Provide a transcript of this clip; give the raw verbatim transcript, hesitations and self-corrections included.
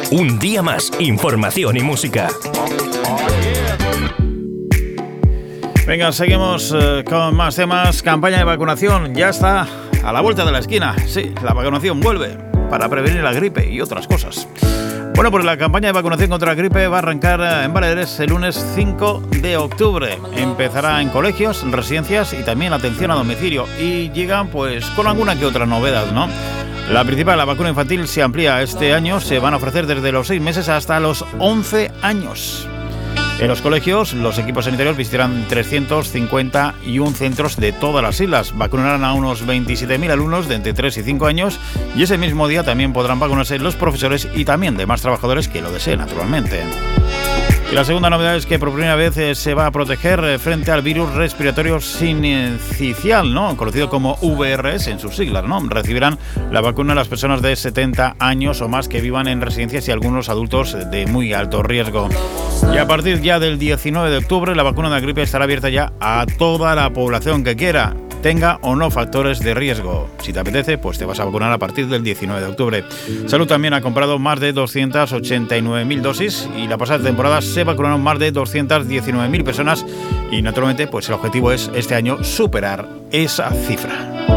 Un día más, información y música. Venga, seguimos eh, con más temas. Campaña de vacunación ya está a la vuelta de la esquina. Sí, la vacunación vuelve para prevenir la gripe y otras cosas. Bueno, pues la campaña de vacunación contra la gripe va a arrancar en Baleares el lunes cinco de octubre. Empezará en colegios, residencias y también atención a domicilio. Y llegan pues con alguna que otra novedad, ¿no? La principal, la vacuna infantil, se amplía este año. Se van a ofrecer desde los seis meses hasta los once años. En los colegios, los equipos sanitarios visitarán trescientos cincuenta y uno centros de todas las islas. Vacunarán a unos veintisiete mil alumnos de entre tres y cinco años y ese mismo día también podrán vacunarse los profesores y también demás trabajadores que lo deseen, naturalmente. Y la segunda novedad es que por primera vez eh, se va a proteger eh, frente al virus respiratorio sincicial, ¿no? Conocido como V R S en sus siglas, ¿no? Recibirán la vacuna las personas de setenta años o más que vivan en residencias y algunos adultos de muy alto riesgo. Y a partir ya del diecinueve de octubre la vacuna de la gripe estará abierta ya a toda la población que quiera, tenga o no factores de riesgo. Si te apetece, pues te vas a vacunar a partir del diecinueve de octubre. Salud también ha comprado más de doscientas ochenta y nueve mil dosis y la pasada temporada se vacunaron más de doscientas diecinueve mil personas y naturalmente pues el objetivo es este año superar esa cifra.